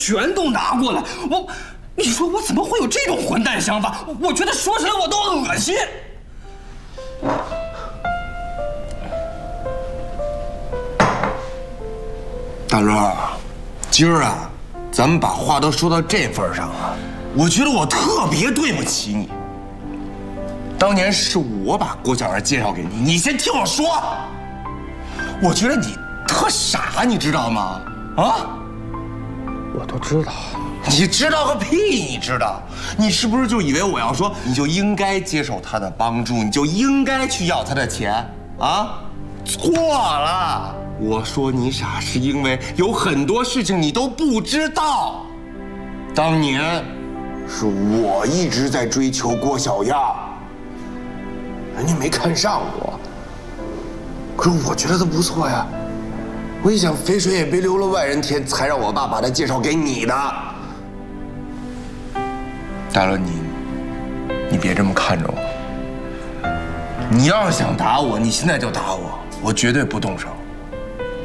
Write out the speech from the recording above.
全都拿过来。你说我怎么会有这种混蛋想法？我觉得说起来我都恶心。大乐，今儿啊，咱们把话都说到这份上了，我觉得我特别对不起你。当年是我把郭小儿介绍给你，你先听我说。我觉得你特傻，你知道吗？啊？ 我都知道。 你知道个屁！你知道？你是不是就以为我要说你就应该接受他的帮助，你就应该去要他的钱啊？错了！我说你傻，是因为有很多事情你都不知道。当年是我一直在追求郭小样，人家没看上我，可是我觉得他不错呀。我一想，肥水也别流了外人田，才让我爸把他介绍给你的。大乐，你别这么看着我。你要是想打我，你现在就打我，我绝对不动手。